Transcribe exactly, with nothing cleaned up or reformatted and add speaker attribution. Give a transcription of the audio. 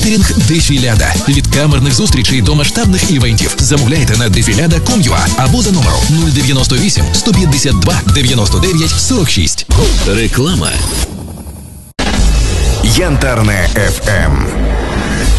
Speaker 1: Кейтерінг Дефіляда. Від камерних зустрічей до масштабних івентів. Замовляйте на дефіляда крапка ком крапка ю а або за номером нуль дев'яносто вісім сто п'ятдесят два дев'яносто дев'ять сорок шість.
Speaker 2: Реклама.
Speaker 3: Янтарне еф ем.